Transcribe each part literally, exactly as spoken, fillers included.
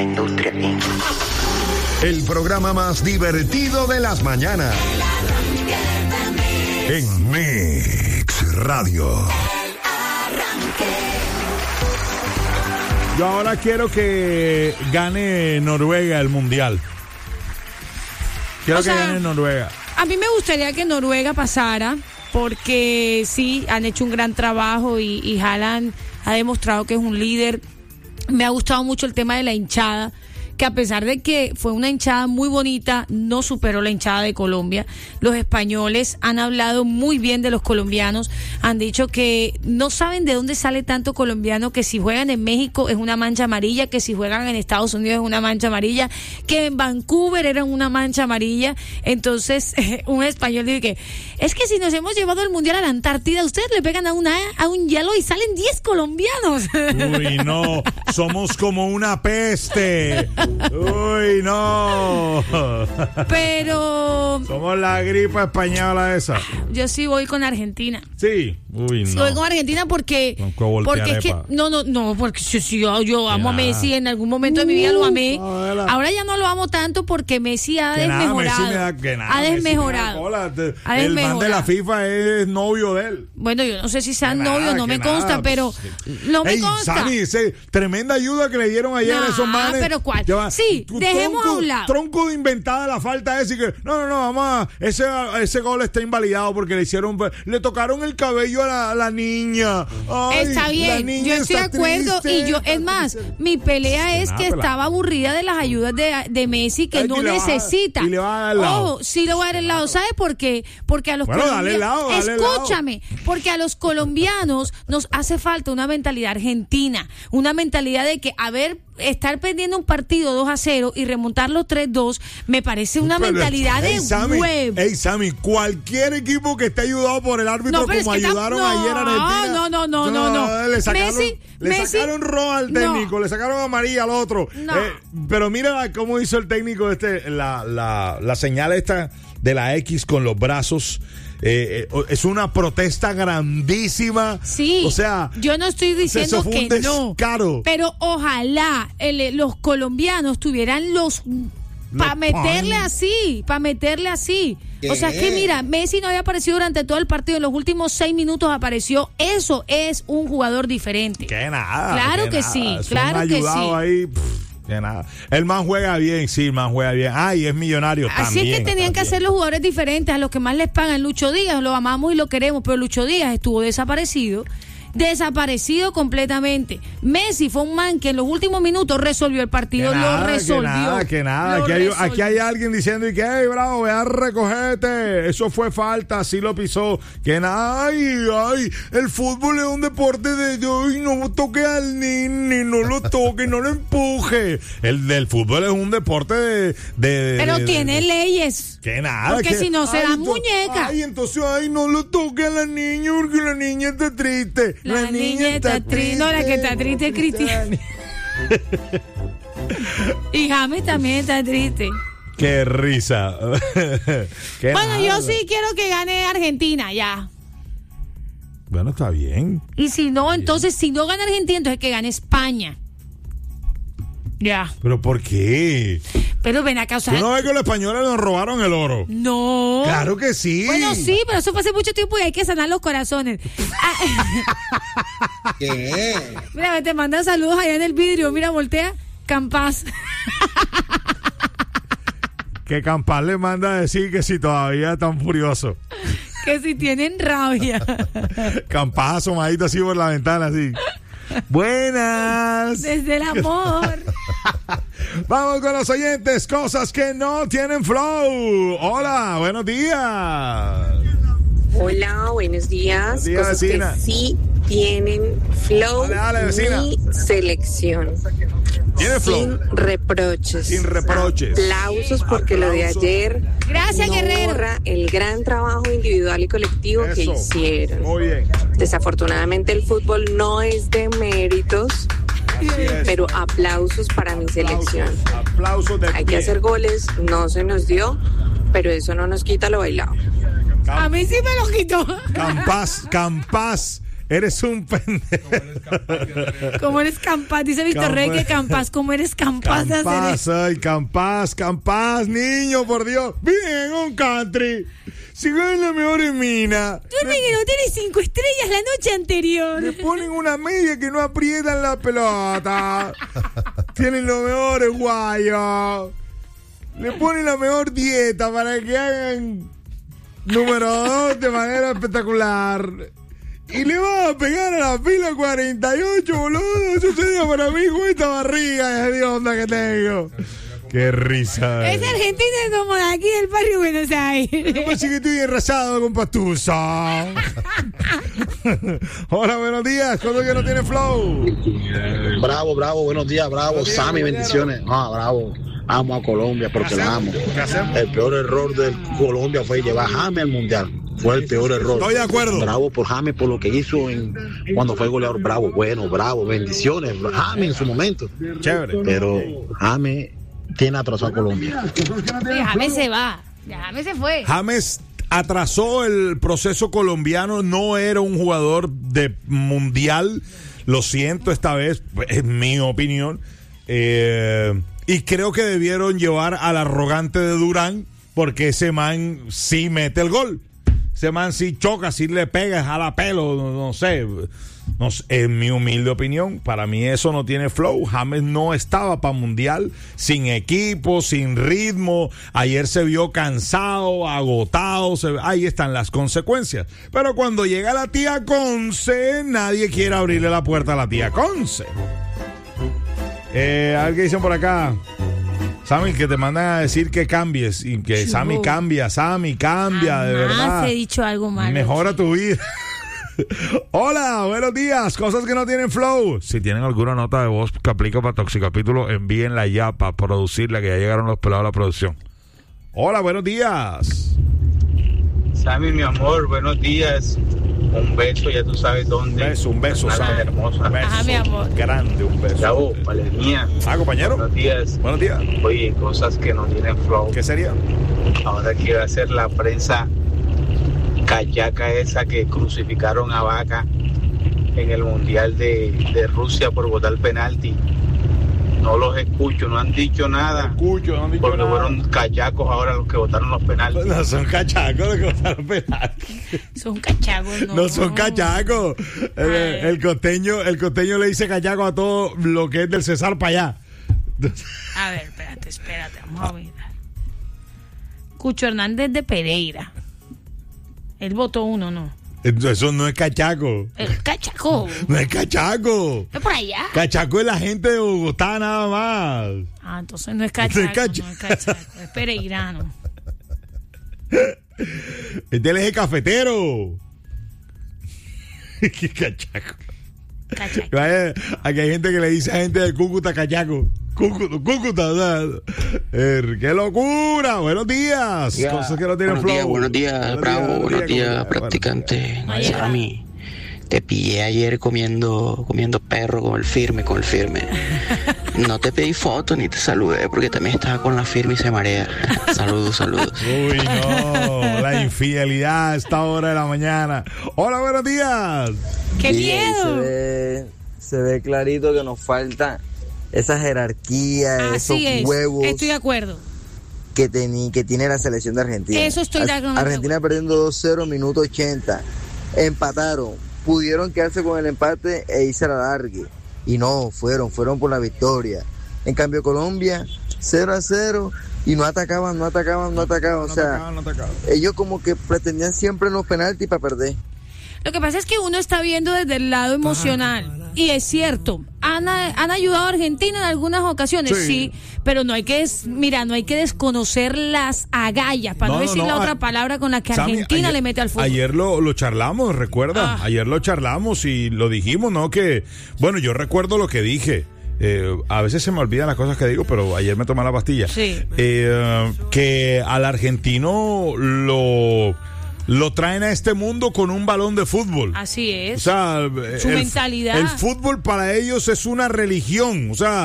industria aquí. El programa más divertido de las mañanas. En Mix Radio. Yo ahora quiero que gane Noruega el mundial. Quiero O que sea, gane Noruega. A mí me gustaría que Noruega pasara, porque sí, han hecho un gran trabajo y, y Haaland ha demostrado que es un líder. Me ha gustado mucho el tema de la hinchada, que a pesar de que fue una hinchada muy bonita, no superó la hinchada de Colombia. Los españoles han hablado muy bien de los colombianos, han dicho que no saben de dónde sale tanto colombiano, que si juegan en México es una mancha amarilla, que si juegan en Estados Unidos es una mancha amarilla, que en Vancouver era una mancha amarilla. Entonces un español dice que es que si nos hemos llevado el mundial a la Antártida, ustedes le pegan a una a un hielo y salen diez colombianos. Uy, no, somos como una peste. Uy, no. Pero somos la gripe española esa. Yo sí voy con Argentina. Sí. Uy, no. Sí voy con Argentina porque porque es que no, no, no, porque si, si yo, yo amo a Messi, en algún momento de mi vida lo amé. Uh, Ahora ya no lo amo tanto porque Messi ha que desmejorado. Nada, Messi me da, que nada, ha desmejorado. Me da ha el desmejorado. man de la FIFA es novio de él. Bueno, yo no sé si sean novios, no me nada, consta, pero sí. no me Ey, consta. Sammy, ese, tremenda ayuda que le dieron ayer nah, a esos manes. Pero ¿cuál? Va, sí, dejemos tronco, a un lado. Tronco de inventada la falta ese que no, no, no, vamos a, ese ese gol está invalidado porque le hicieron le tocaron el cabello a la, a la niña. Ay, está bien, yo estoy de acuerdo triste, y yo, es más, mi pelea es que estaba aburrida de las ayudas de, de Messi que Ay, no necesita. Va, y le va a dar el lado. Ojo, sí le voy a dar el lado. ¿Sabe por qué? Porque a los bueno, colombianos, dale el lado, dale escúchame, el lado. porque a los colombianos nos hace falta una mentalidad argentina, una mentalidad de que, a ver, estar perdiendo un partido dos a cero y remontarlo tres dos me parece una pero, mentalidad ey, de Sammy, huevo. Ey, Sammy, cualquier equipo que esté ayudado por el árbitro no, como es ayudaron no, ayer a Argentina. No, no, no, no, no. no. Le sacaron, Messi, le Messi, sacaron roja al técnico, no. le sacaron amarilla al otro. No. Eh, pero mira cómo hizo el técnico este, la, la, la señal esta de la X con los brazos. Eh, eh, es una protesta grandísima. Sí, o sea, yo no estoy diciendo eso fue que un descaro. no, pero ojalá el, los colombianos tuvieran los para meterle así, para meterle así. ¿Qué? O sea, es que mira, Messi no había aparecido durante todo el partido, en los últimos seis minutos apareció. Eso es un jugador diferente. Que nada. Claro que, que nada. sí, Eso claro que sí. Ahí, pff. De nada. El man juega bien, sí, el man juega bien. Ay, es millonario Así también. Así es que tenían también. que hacer los jugadores diferentes, a los que más les pagan. Lucho Díaz, lo amamos y lo queremos, pero Lucho Díaz estuvo desaparecido. Desaparecido completamente. Messi fue un man que en los últimos minutos resolvió el partido, que nada, lo resolvió. Que nada, que nada. Aquí hay, aquí hay alguien diciendo y que, hey, bravo, ve a recogerte. Eso fue falta, así lo pisó. Que nada, ay, ay, el fútbol es un deporte de, ay, no toque al niño, no lo toque, no lo empuje. El del fútbol es un deporte de... de Pero de, tiene de, de, leyes. Que nada. Porque que, si no se ay, dan to, muñecas. Ay, entonces, ay, no lo toque a la niña porque la niña está triste. La, la niña, niña está triste. No, la que está triste es Cristian. Y James también está triste. Qué risa. Qué bueno, nada. Yo sí quiero que gane Argentina, ya. Bueno, está bien. Y si no, bien. entonces, si no gana Argentina, entonces que gane España. Ya. ¿Pero por qué? Pero ven acá, o sea... ¿Tú no ves que los españoles nos robaron el oro? No. Claro que sí. Bueno, sí, pero eso fue hace mucho tiempo y hay que sanar los corazones. ¿Qué? Mira, te mandan saludos allá en el vidrio. Mira, voltea. Campás. Que Campás le manda a decir que si todavía están furiosos. Que si tienen rabia. Campás asomadito así por la ventana, así. Buenas. Desde el amor. Vamos con los oyentes, cosas que no tienen flow. Hola, buenos días. Hola, buenos días. Buenos días, cosas vecina. que sí tienen flow. Dale, dale, vecina. Mi selección. Tiene flow. Sin reproches. Sin reproches. Aplausos porque Aplausos. lo de ayer. Gracias, no Guerrero. borra el gran trabajo individual y colectivo Eso. que hicieron. Muy bien. Desafortunadamente el fútbol no es de méritos, pero aplausos para mi selección. Aplausos de Hay pie. que hacer goles, no se nos dio, pero eso no nos quita lo bailado. A mí sí me lo quitó. Campás, Campás eres un pendejo. ¿Cómo eres capaz? Dice Víctor Rey que Campas, ¿cómo eres capaz de hacer Campas, eso? ay, Campas, Campas, niño, por Dios. Viven en un country. Si ganan la mejor en mina. Duermen en hoteles cinco estrellas la noche anterior. Le ponen una media que no aprietan la pelota. Tienen los mejores guayos. Le ponen la mejor dieta para que hagan número dos de manera espectacular. Y le va a pegar a la fila cuarenta y ocho, boludo. Eso sería para mí con esta barriga de onda que tengo. Qué risa. Es argentina como de aquí del barrio Buenos Aires. ¿Cómo así que estoy enrasado con pastusa? Hola, buenos días. ¿Cuándo que no tiene flow? Bravo, bravo, buenos días, bravo. Buenos días, Sammy, compañero. bendiciones. Ah, bravo. Amo a Colombia porque la amo. ¿Qué hacemos? El peor error de Colombia fue llevar a James al mundial. Fue el peor error. Estoy de acuerdo. Bravo por James por lo que hizo en, cuando fue goleador. Bravo, bueno, bravo. Bendiciones. James en su momento. Chévere. Pero James tiene atrasado a Colombia. Déjame se va. Déjame se fue. James atrasó el proceso colombiano, no era un jugador de mundial, lo siento esta vez, es mi opinión, eh, y creo que debieron llevar al arrogante de Durán, porque ese man sí mete el gol, ese man sí choca, sí le pega, jala pelo, no, no sé. No, en mi humilde opinión, para mí eso no tiene flow. James no estaba para mundial, sin equipo, sin ritmo. Ayer se vio cansado, agotado. Se, ahí están las consecuencias. Pero cuando llega la tía Conce, nadie quiere abrirle la puerta a la tía Conce. Eh, a ver qué dicen por acá. Sammy, que te mandan a decir que cambies. Y que Yo. Sammy cambia, Sammy cambia, de verdad. Jamás he dicho algo malo. Mejora tu vida. Hola, buenos días. Cosas que no tienen flow. Si tienen alguna nota de voz que aplica para Toxicapítulo, envíenla ya para producirla, que ya llegaron los pelados a la producción. Hola, buenos días. Sammy, mi amor, buenos días. Un beso, ya tú sabes Un dónde. beso, un beso, Una Sammy. hermosa. Un beso Ajá, mi amor. grande, un beso. Bravo, Valenía. Ah, compañero. Buenos días. Buenos días. Oye, cosas que no tienen flow. ¿Qué sería? Ahora quiero hacer la prensa callaca esa que crucificaron a Vaca en el Mundial de, de Rusia por botar penalti. No los escucho, no han dicho nada. Escucho, no han dicho Porque nada. fueron callacos ahora los que votaron los penaltis. No son cachacos los que votaron penalti. Son cachagos, no. No son cachacos. El, el costeño, el costeño le dice cachaco a todo lo que es del César para allá. A ver, espérate, espérate, vamos a ver. Cucho Hernández de Pereira. Él votó uno, ¿no? Eso no es cachaco. El cachaco. No es cachaco. Es por allá. Cachaco es la gente de Bogotá nada más. Ah, entonces no es cachaco. No No es es cachaco. cachaco, es pereirano. Este es el cafetero. Qué cachaco. Cachaco. Vaya, aquí hay gente que le dice a gente de Cúcuta cachaco. Cúcuta, Cúcuta, o sea, er, ¡qué locura! Buenos días. Ya, Cosas que no tienen buenos días, flow. buenos días, bravo, buenos días, compañero. practicante. Bueno. Sammy, te pillé ayer comiendo, comiendo perro con el firme, con el firme. No te pedí foto ni te saludé porque también estaba con la firme y se marea. Saludos, saludos. Uy, no, la infidelidad a esta hora de la mañana. Hola, buenos días. ¡Qué Sí, miedo! Se ve, se ve clarito que nos falta esa jerarquía, esos Así es. huevos Estoy de acuerdo. que, teni- que tiene la selección de Argentina. Eso estoy de Ar- acuerdo. Argentina perdiendo dos cero, minuto ochenta. Empataron. Pudieron quedarse con el empate e irse a la largue. Y no, fueron, fueron por la victoria. En cambio, Colombia, cero a cero. Y no atacaban, no atacaban, no atacaban. O No sea, atacaban, no atacaban. ellos como que pretendían siempre los penaltis para perder. Lo que pasa es que uno está viendo desde el lado emocional. Y es cierto, han, han ayudado a Argentina en algunas ocasiones, Sí. sí, pero no hay que, des- mira, no hay que desconocer las agallas, para no, No, no, decir no, la a- otra palabra con la que Sammy, Argentina ayer- le mete al fútbol. Ayer lo, lo charlamos, recuerda. Ah. Ayer lo charlamos y lo dijimos, ¿no? Que, bueno, yo recuerdo lo que dije. Eh, a veces se me olvidan las cosas que digo, pero ayer me tomé la pastilla. Sí. Eh, que al argentino lo, lo traen a este mundo con un balón de fútbol. Así es. O sea, Su el, mentalidad. el fútbol para ellos es una religión. O sea,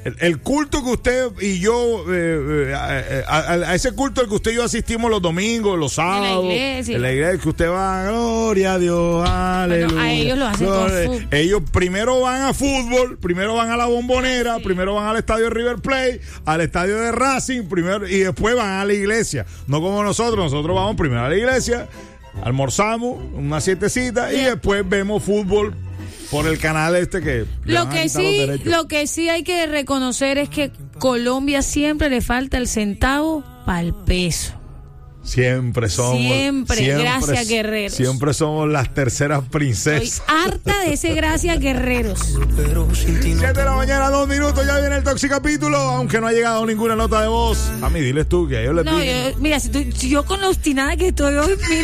El, el culto que usted y yo, eh, eh, a, a, a ese culto al que usted y yo asistimos los domingos, los sábados, en la iglesia, en la iglesia que usted va, gloria a Dios, aleluya. Bueno, a ellos lo hacen gloria. con fútbol. Ellos primero van a fútbol, primero van a la Bombonera, sí. primero van al estadio de River Plate, al estadio de Racing, primero y después van a la iglesia. No como nosotros, nosotros vamos primero a la iglesia, almorzamos una siestecita y después vemos fútbol por el canal este que lo que sí lo que sí hay que reconocer es que Colombia siempre le falta el centavo para el peso. Siempre somos. Siempre, siempre gracias guerreros. Siempre somos las terceras princesas. Estoy harta de ese gracias guerreros. siete de la mañana, dos minutos, ya viene el Toxicapítulo, aunque no ha llegado ninguna nota de voz. A mí, diles tú que yo les no, digo. Yo, mira, si, tú, si yo con la obstinada que estoy hoy, mira.